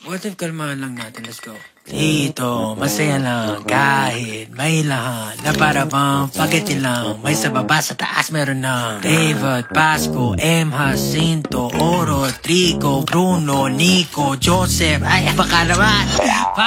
What if kalmahan lang natin? Let's go. Dito, masaya lang kahit may lahat na para bang pagkiti lang. May sa baba sa taas meron na David, Pasco, M. Jacinto, Oro, Trico, Bruno, Nico, Joseph. Ay, baka naman.